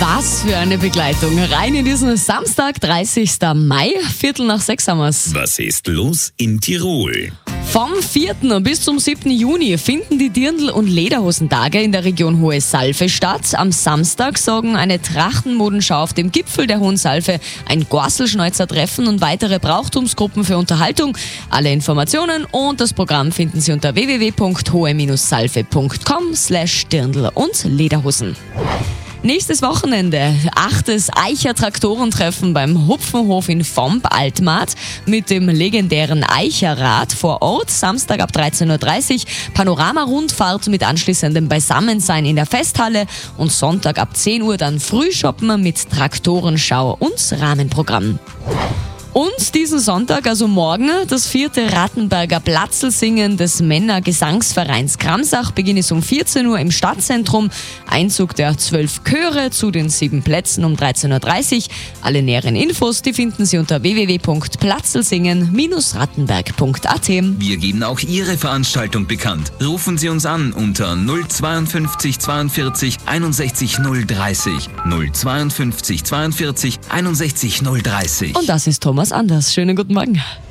Was für eine Begleitung. Rein in diesen Samstag, 30. Mai, 5:45 haben wir's. Was ist los in Tirol? Vom 4. bis zum 7. Juni finden die Dirndl- und Lederhosentage in der Region Hohe Salve statt. Am Samstag sorgen eine Trachtenmodenschau auf dem Gipfel der Hohen Salve, ein Gorselschneuzer-Treffen und weitere Brauchtumsgruppen für Unterhaltung. Alle Informationen und das Programm finden Sie unter www.hohe-salve.com/Dirndl und Lederhosen. Nächstes Wochenende, 8. Eicher Traktorentreffen beim Hupfenhof in Vomp Altmarkt mit dem legendären Eicherrad vor Ort. Samstag ab 13:30 Uhr Panorama-Rundfahrt mit anschließendem Beisammensein in der Festhalle und Sonntag ab 10 Uhr dann Frühshoppen mit Traktorenschau und Rahmenprogramm. Und diesen Sonntag, also morgen, das 4. Rattenberger Platzlsingen des Männergesangsvereins Kramsach. Beginn ist um 14 Uhr im Stadtzentrum. Einzug der 12 Chöre zu den 7 Plätzen um 13:30 Uhr. Alle näheren Infos, die finden Sie unter www.platzlsingen-rattenberg.at. Wir geben auch Ihre Veranstaltung bekannt. Rufen Sie uns an unter 052 42 61 030. 052 42 61 030. Und das ist Thomas Anders. Schönen guten Morgen.